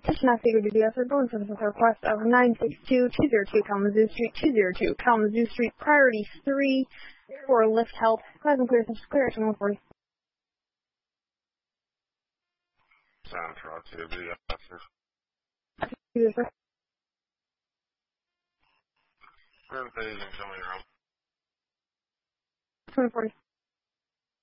Petition activity to the effort going for the request of 962-202 Kalamazoo Street, 202 Kalamazoo Street, priority 3 for lift help. Guys, and clear, clear action 140. Sound for activity, officer. Yes, sir. Grab a phase and show me your own. 240.